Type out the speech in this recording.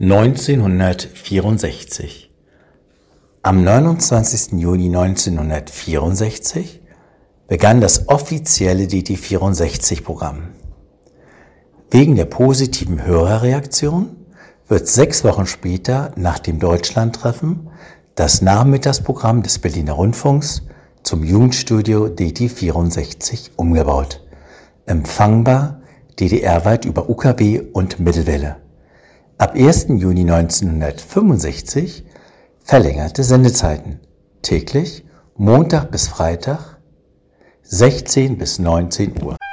1964. Am 29. Juni 1964 begann das offizielle DT64-Programm. Wegen der positiven Hörerreaktion wird 6 Wochen später nach dem Deutschlandtreffen das Nachmittagsprogramm des Berliner Rundfunks zum Jugendstudio DT64 umgebaut. Empfangbar DDR-weit über UKW und Mittelwelle. Ab 1. Juni 1965 verlängerte Sendezeiten, täglich Montag bis Freitag 16 bis 19 Uhr.